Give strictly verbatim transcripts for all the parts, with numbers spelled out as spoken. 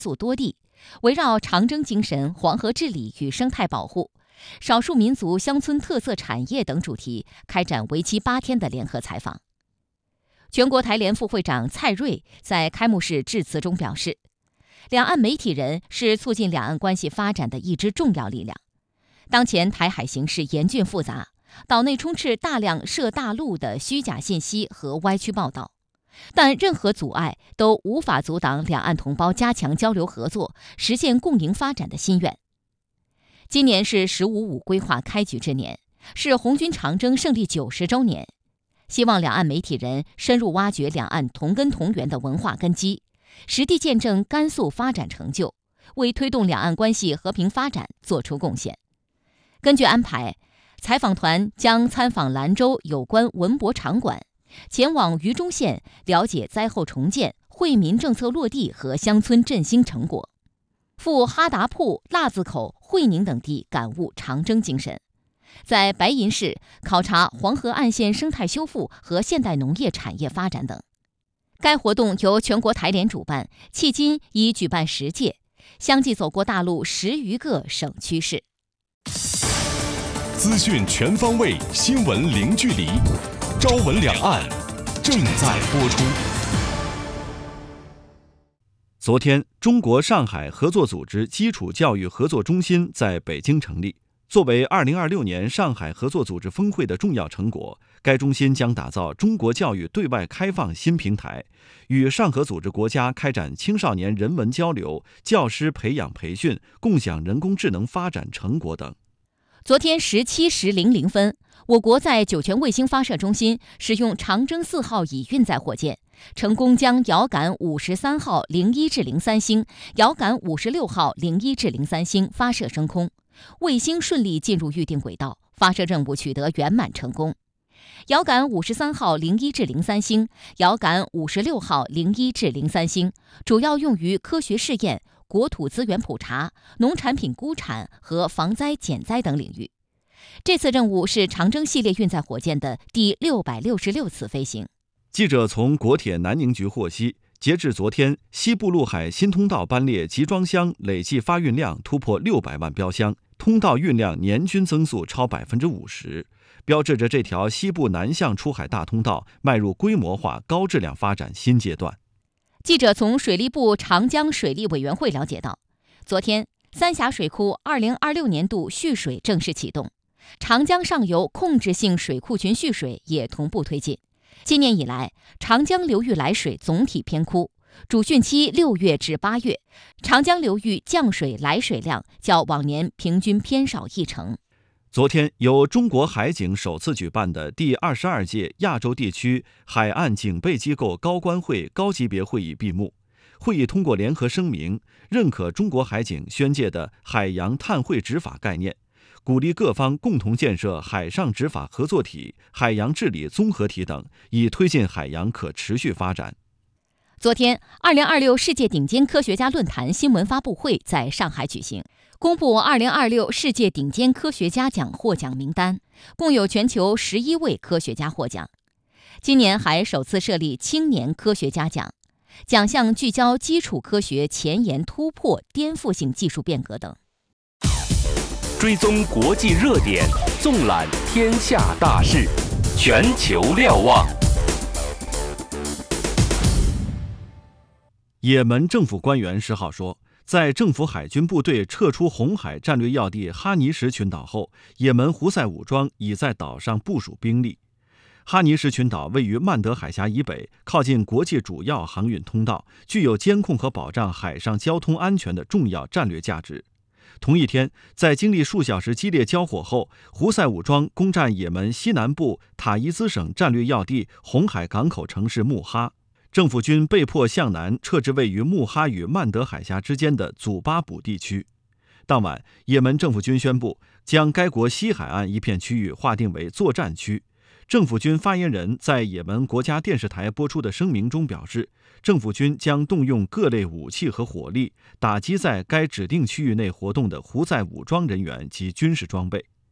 素多地，围绕长征精神、黄河治理与生态保护、少数民族乡村特色产业等主题开展为期八天的联合采访。全国台联副会长蔡瑞在开幕式致辞中表示，两岸媒体人是促进两岸关系发展的一支重要力量。当前台海形势严峻复杂，岛内充斥大量涉大陆的虚假信息和歪曲报道，但任何阻碍都无法阻挡两岸同胞加强交流合作、实现共赢发展的心愿。今年是“十五五”规划开局之年，是红军长征胜利九十周年。希望两岸媒体人深入挖掘两岸同根同源的文化根基，实地见证甘肃发展成就，为推动两岸关系和平发展做出贡献。根据安排，采访团将参访兰州有关文博场馆，前往榆中县了解灾后重建、惠民政策落地和乡村振兴成果，赴哈达铺、腊子口、会宁等地感悟长征精神，在白银市考察黄河岸线生态修复和现代农业产业发展等。该活动由全国台联主办，迄今已举办十届，相继走过大陆十余个省区市。 资讯全方位，新闻零距离。朝闻两岸正在播出。 昨天，中国上海合作组织基础教育合作中心在北京成立。作为二零二六年上海合作组织峰会的重要成果，该中心将打造中国教育对外开放新平台，与上合组织国家开展青少年人文交流、教师培养培训、共享人工智能发展成果等。 昨天十七时零零分，我国在酒泉卫星发射中心使用长征四号乙运载火箭，成功将遥感五十三号零一至零三星、遥感五十六号零一至零三星发射升空，卫星顺利进入预定轨道，发射任务取得圆满成功。遥感五十三号零一至零三星、遥感五十六号零一至零三星主要用于科学试验、国土资源普查、农产品估产和防灾减灾等领域。这次任务是长征系列运载火箭的第六百六十六次飞行。 记者从国铁南宁局获悉，截至昨天，西部陆海新通道班列集装箱累计发运量突破六百万标箱，通道运量年均增速超百分之五十，标志着这条西部南向出海大通道迈入规模化、高质量发展新阶段。 记者从水利部长江水利委员会了解到，昨天三峡水库二零二六年度蓄水正式启动，长江上游控制性水库群蓄水也同步推进。今年以来，长江流域来水总体偏枯，主汛期六月至八月，长江流域降水来水量较往年平均偏少一成。 昨天，由中国海警首次举办的第二十二届亚洲地区海岸警备机构高官会高级别会议闭幕。会议通过联合声明，认可中国海警宣介的海洋碳汇执法概念，鼓励各方共同建设海上执法合作体、海洋治理综合体等，以推进海洋可持续发展。 昨天，二零二六世界顶尖科学家论坛新闻发布会在上海举行，公布二零二六世界顶尖科学家奖获奖名单，共有全球十一位科学家获奖。今年还首次设立青年科学家奖，奖项聚焦基础科学前沿突破、颠覆性技术变革等。 追踪国际热点，纵览天下大事，全球瞭望。 也门政府官员十号说，在政府海军部队撤出红海战略要地哈尼什群岛后，也门胡塞武装已在岛上部署兵力。哈尼什群岛位于曼德海峡以北，靠近国际主要航运通道，具有监控和保障海上交通安全的重要战略价值。同一天，在经历数小时激烈交火后，胡塞武装攻占也门西南部塔伊兹省战略要地红海港口城市木哈，政府军被迫向南撤至位于木哈与曼德海峡之间的祖巴卜地区。当晚，也门政府军宣布将该国西海岸一片区域划定为作战区。政府军发言人在也门国家电视台播出的声明中表示，政府军将动用各类武器和火力，打击在该指定区域内活动的胡塞武装人员及军事装备。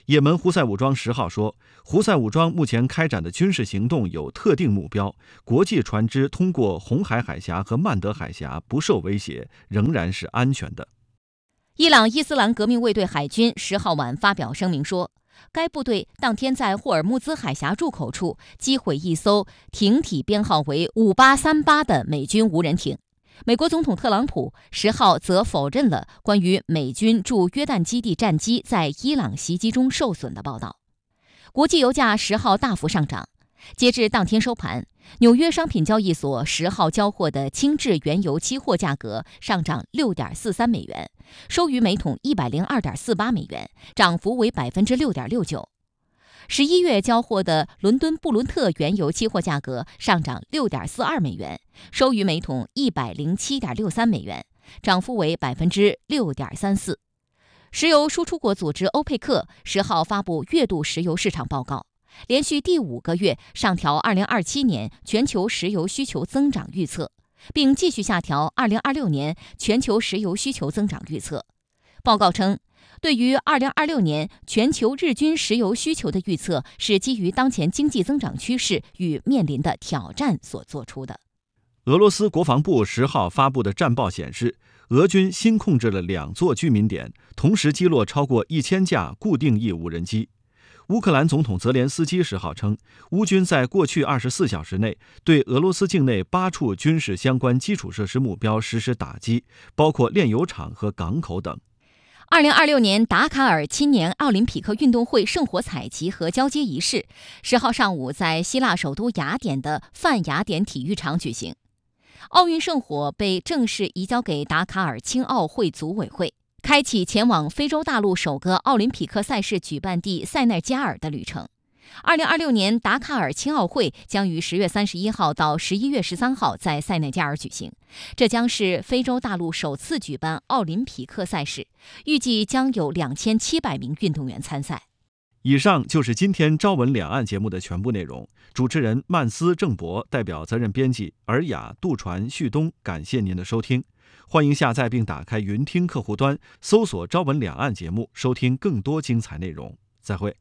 也门胡塞武装十号说，胡塞武装目前开展的军事行动有特定目标，国际船只通过红海海峡和曼德海峡不受威胁，仍然是安全的。 伊朗伊斯兰革命卫队海军十号晚发表声明说，该部队当天在霍尔木兹海峡入口处击毁一艘艇体编号为五八三八的美军无人艇。美国总统特朗普十号则否认了关于美军驻约旦基地战机在伊朗袭击中受损的报道。国际油价十号大幅上涨，截至当天收盘，纽约商品交易所十号交货的轻质原油期货价格上涨 六点四三美元，收于每桶 一百零二点四八美元，涨幅为 百分之六点六九。十一月交货的伦敦布伦特原油期货价格上涨 六点四二美元，收于每桶 一百零七点六三美元，涨幅为 百分之六点三四。石油输出国组织欧佩克十号发布月度石油市场报告，连续第五个月上调二零二七年全球石油需求增长预测，并继续下调二零二六年全球石油需求增长预测。报告称，对于二零二六年全球日均石油需求的预测是基于当前经济增长趋势与面临的挑战所做出的。 俄罗斯国防部十号发布的战报显示，俄军新控制了两座居民点，同时击落超过一千架固定翼无人机。乌克兰总统泽连斯基十号称，乌军在过去二十四小时内对俄罗斯境内八处军事相关基础设施目标实施打击，包括炼油厂和港口等。 二零二六年达卡尔青年奥林匹克运动会圣火采集和交接仪式十号上午在希腊首都雅典的泛雅典体育场举行。奥运圣火被正式移交给达卡尔青奥会组委会，开启前往非洲大陆首个奥林匹克赛事举办地塞内加尔的旅程。二零二六年达卡尔青奥会将于十月三十一号到十一月十三号在塞内加尔举行，这将是非洲大陆首次举办奥林匹克赛事，预计将有两千七百名运动员参赛。 以上就是今天朝闻两岸节目的全部内容。主持人曼斯、郑博，代表责任编辑尔雅、杜传、旭东，感谢您的收听。欢迎下载并打开云听客户端，搜索朝闻两岸节目，收听更多精彩内容。再会。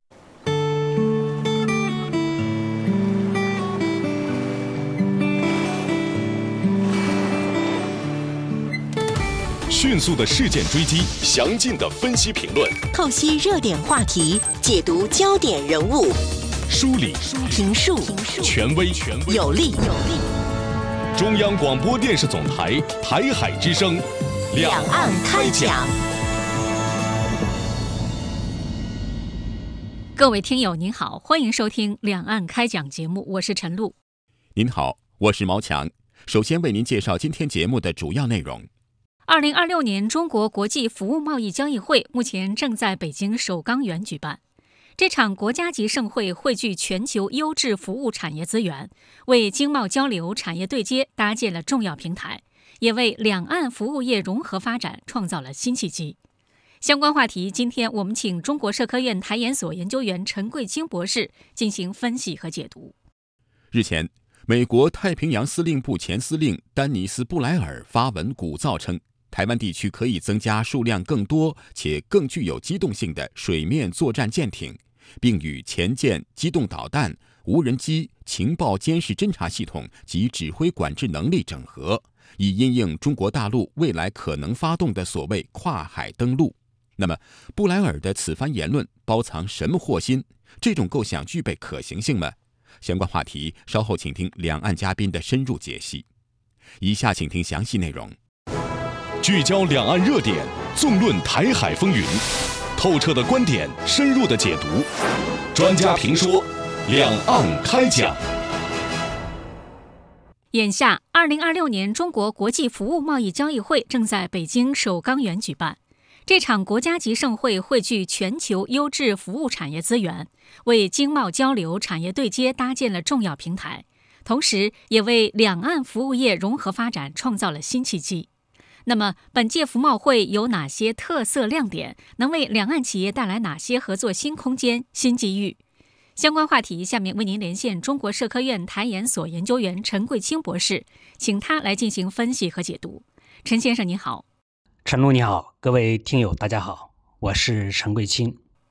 迅速的事件追击，详尽的分析评论， 透析热点话题，解读焦点人物， 梳理评述权威有力。 中央广播电视总台台海之声， 两岸开讲。 各位听友您好，欢迎收听两岸开讲节目，我是陈露。 您好，我是毛强。首先为您介绍今天节目的主要内容。 二零二六年中国国际服务贸易交易会目前正在北京首钢园举办。这场国家级盛会汇聚全球优质服务产业资源，为经贸交流、产业对接搭建了重要平台，也为两岸服务业融合发展创造了新契机。相关话题，今天我们请中国社科院台研所研究员陈桂清博士进行分析和解读。 日前，美国太平洋司令部前司令丹尼斯·布莱尔发文鼓噪称，台湾地区可以增加数量更多且更具有机动性的水面作战舰艇，并与前舰、机动导弹、无人机、情报监视侦察系统及指挥管制能力整合，以因应中国大陆未来可能发动的所谓跨海登陆。那么，布莱尔的此番言论包藏什么祸心？这种构想具备可行性吗？相关话题稍后请听两岸嘉宾的深入解析。以下请听详细内容。 聚焦两岸热点，纵论台海风云，透彻的观点，深入的解读，专家评说，两岸开讲。 眼下，二零二六年中国国际服务贸易交易会正在北京首钢园举办。这场国家级盛会汇聚全球优质服务产业资源，为经贸交流、产业对接搭建了重要平台，同时也为两岸服务业融合发展创造了新契机。那么，本届服贸会有哪些特色亮点？能为两岸企业带来哪些合作新空间、新机遇？相关话题，下面为您连线中国社科院台研所研究员陈桂清博士，请他来进行分析和解读。陈先生，你好。 陈露你好，各位听友大家好，我是陈桂清。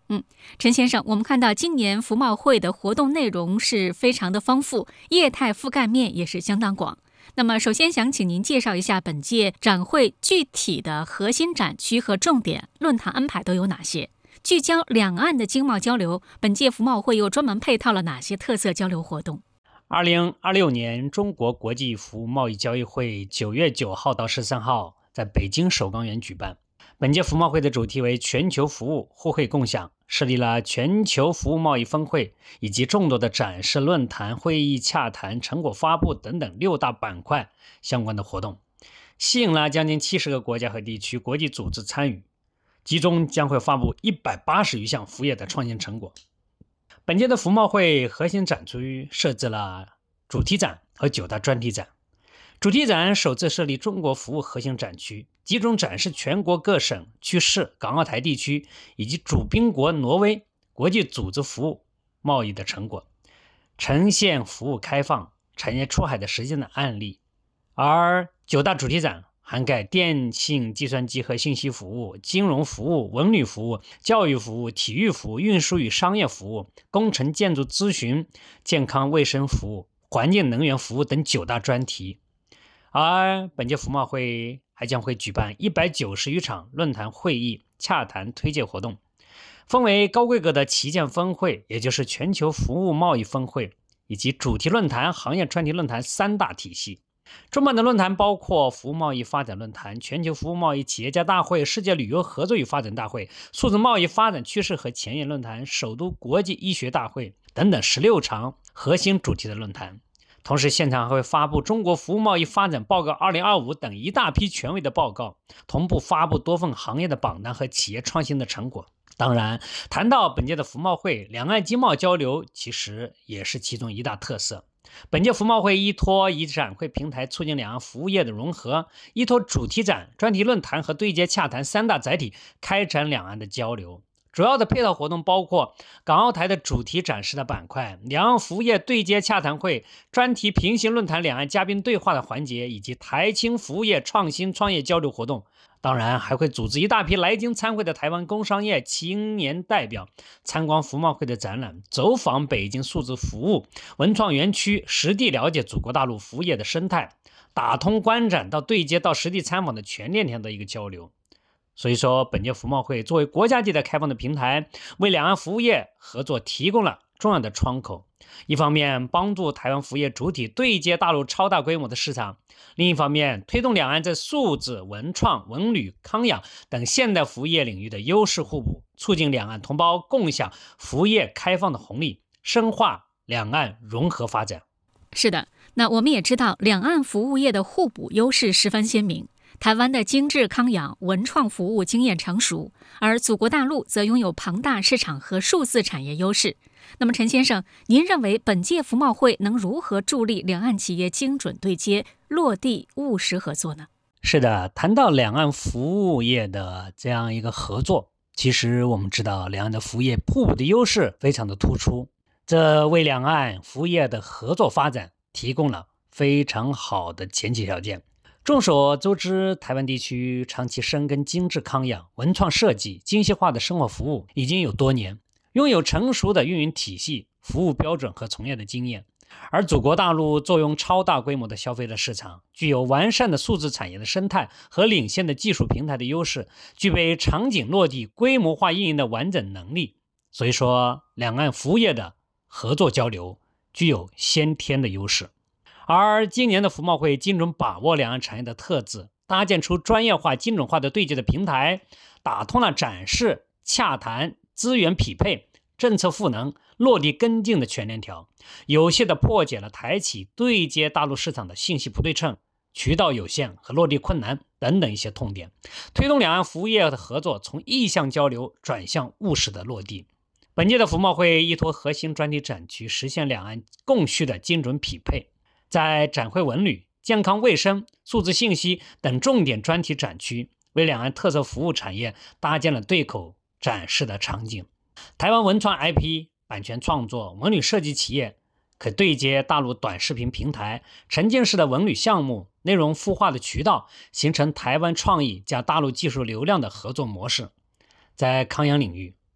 嗯，陈先生，我们看到今年服贸会的活动内容是非常的丰富，业态覆盖面也是相当广。那么首先想请您介绍一下本届展会具体的核心展区和重点论坛安排都有哪些？聚焦两岸的经贸交流，本届服贸会又专门配套了哪些特色交流活动？ 二零二六年中国国际服务贸易交易会九月九号到十三号在北京首钢园举办。本届服贸会的主题为全球服务互惠共享，设立了全球服务贸易峰会以及众多的展示、论坛、会议、洽谈、成果发布等等六大板块相关的活动，吸引了将近七十个国家和地区国际组织参与，其中将会发布一百八十余项服务业的创新成果。本届的服贸会核心展区设置了主题展和九大专题展。主题展首次设立中国服务核心展区，集中展示全国各省区市、港澳台地区以及主宾国挪威国际组织服务贸易的成果，呈现服务开放、产业出海的实践的案例。而九大主题展涵盖电信、计算机和信息服务、金融服务、文旅服务、教育服务、体育服务、运输与商业服务、工程建筑咨询、健康卫生服务、环境能源服务等九大专题。而本届服贸会还将会举办一百九十余场论坛会议、洽谈推介活动，分为高规格的旗舰峰会，也就是全球服务贸易峰会，以及主题论坛、行业专题论坛三大体系。中办的论坛包括服务贸易发展论坛、全球服务贸易企业家大会、世界旅游合作与发展大会、数字贸易发展趋势和前沿论坛、首都国际医学大会等等十六场核心主题的论坛。同时现场还会发布中国服务贸易发展报告二零二五等一大批权威的报告，同步发布多份行业的榜单和企业创新的成果。当然，谈到本届的服贸会，两岸经贸交流其实也是其中一大特色。本届服贸会依托以展会平台促进两岸服务业的融合，依托主题展、专题论坛和对接洽谈三大载体，开展两岸的交流。主要的配套活动包括港澳台的主题展示的板块、两岸服务业对接洽谈会、专题平行论坛、两岸嘉宾对话的环节，以及台青服务业创新创业交流活动。当然还会组织一大批来京参会的台湾工商业青年代表参观服贸会的展览，走访北京数字服务文创园区，实地了解祖国大陆服务业的生态，打通观展到对接到实地参访的全链条的一个交流。所以说，本届服贸会作为国家级的开放的平台，为两岸服务业合作提供了重要的窗口。一方面帮助台湾服务业主体对接大陆超大规模的市场，另一方面推动两岸在数字、文创、文旅、康养等现代服务业领域的优势互补，促进两岸同胞共享服务业开放的红利，深化两岸融合发展。 是的，那我们也知道两岸服务业的互补优势十分鲜明。台湾的精致康养、文创服务经验成熟，而祖国大陆则拥有庞大市场和数字产业优势。那么陈先生，您认为本届服贸会能如何助力两岸企业精准对接、落地务实合作呢？ 是的，谈到两岸服务业的这样一个合作，其实我们知道两岸的服务业互补的优势非常的突出，这为两岸服务业的合作发展提供了非常好的前期条件。众所周知，台湾地区长期深耕精致康养、文创设计、精细化的生活服务已经有多年，拥有成熟的运营体系、服务标准和从业的经验。而祖国大陆坐拥超大规模的消费者市场，具有完善的数字产业的生态和领先的技术平台的优势，具备场景落地、规模化运营的完整能力。所以说，两岸服务业的合作交流具有先天的优势。而今年的服贸会精准把握两岸产业的特质，搭建出专业化、精准化的对接的平台，打通了展示、洽谈、资源匹配、政策赋能、落地跟进的全链条，有效地破解了台企对接大陆市场的信息不对称、渠道有限和落地困难等等一些痛点，推动两岸服务业的合作从意向交流转向务实的落地。本届的服贸会依托核心专题展区，实现两岸供需的精准匹配。在展会文旅、健康卫生、数字信息等重点专题展区，为两岸特色服务产业搭建了对口展示的场景。台湾文创 I P、版权创作、文旅设计企业可对接大陆短视频平台、沉浸式的文旅项目、内容孵化的渠道，形成台湾创意加大陆技术流量的合作模式。在康养领域，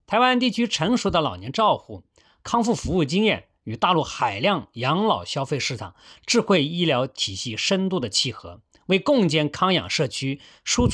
台湾地区成熟的老年照护、康复服务经验与大陆海量养老消费市场、智慧医疗体系深度的契合，为共建康养社区输出